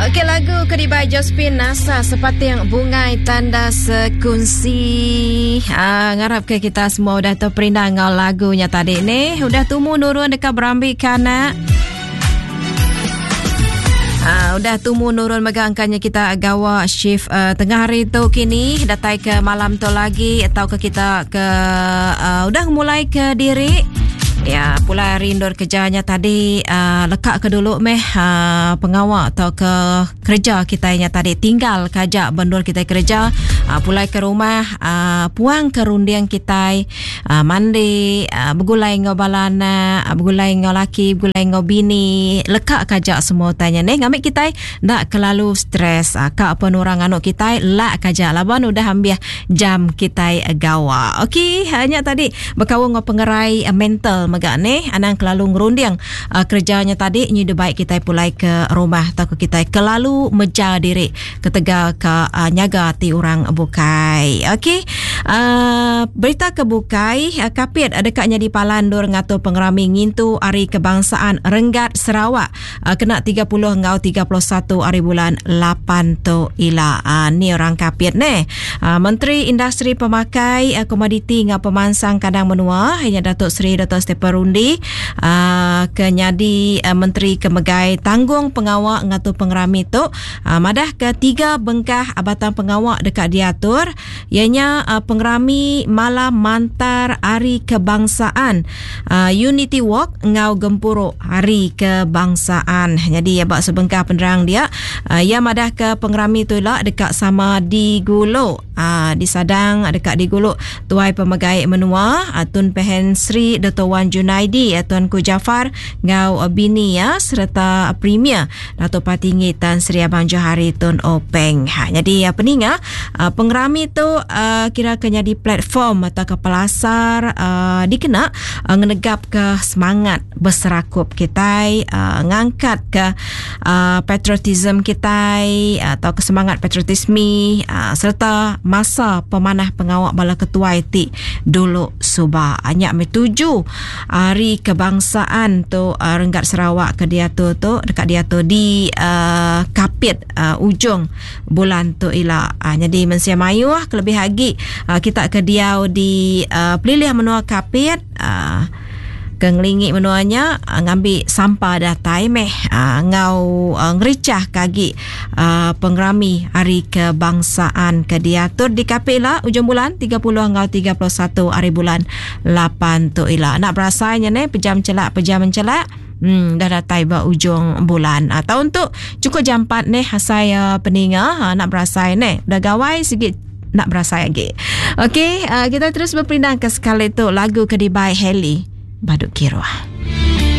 Okey, lagu Kedibai Josephine Nasa Sepating Bungai Tanda Sekunsi. Ngarap ke kita semua udah terperindah dengan lagunya tadi ni. Udah tumu nurun dekat Berambi Kanak. Udah tumu nurun megangkannya kita gawa shift tengah hari tu kini datai ke malam tu lagi atau ke kita ke udah mulai ke diri. Ya, pula rindur kerjanya tadi lekak ke dulu pengawal atau ke kerja kitanya tadi tinggal kajak bendur kita kerja pulai ke rumah puang ke rundiang kita mandi bergulai ngobalana bergulai ngolaki bergulai ngobini lekak kajak semua tanya ni ngambil kita ndak kelalu stres kak penurang anak kita lak kajak laban udah ambil jam kita gawa. Okey, hanya tadi berkawang pengerai mental megak ni anang kelalu ngerundiang kerjanya tadi nyu baik kita pulai ke rumah atau kita kelalu meja diri ketega ke nyaga ti orang bukai. Okey, berita ke bukai kapit dekatnya di Palandur ngatur pengerami ngintu hari kebangsaan Renggat Sarawak kena 30 ngau 31 hari bulan 8 tu ila ni orang kapit ni. Menteri Industri Pemakai Komoditi ngau pemansang kadang menua hanya Datuk Seri Dr. Stephen Rundi kenyadi Menteri Kemegai tanggung pengawak ngatur pengerami tu madah ke 3 bengkah abatan pengawak dekat diatur ianya pengerami malam mantar hari kebangsaan Unity Walk ngau gempuruk hari kebangsaan. Jadi abak sebengkah penerang dia ia madah ke pengerami tu lah dekat sama di Gulu di Sadang dekat di Gulu tuai pemegai menua Tun Pehen Sri Dr. Wan Junaidi Tuanku Jafar ngau bini serta premier Datuk Patinggi Tan Sri Abang Johari Tun Openg. Jadi peninga pengerami tu kira kena di platform atau ke pelasar dikena ngenegap ke semangat berserakup kita ngangkat ke patriotism kita atau ke semangat patriotisme serta masa pemanah pengawak bala ketua itu dulu subah hanya metuju hari kebangsaan tu Renggat Sarawak ke dia tu dekat dia tu di kapit ujung bulan tu ila. Jadi mensia mayu kelebih lagi kita ke dia di pelilih menua kapit kengelingi menuanya ngambil sampah datai ngau ngericah kagi pengerami hari kebangsaan ke diatur di kapila ujung bulan 30 ngau 31 hari bulan 8 tu ila. Nak berasanya ni pejam mencelak dah datai ba ujung bulan atau untuk cukup jam 4 ni saya peninga nak berasai ni dah gawai sikit nak berasai lagi. Okey, kita terus berpindah ke sekali tu lagu Kedibai Heli Baduk Kirwah.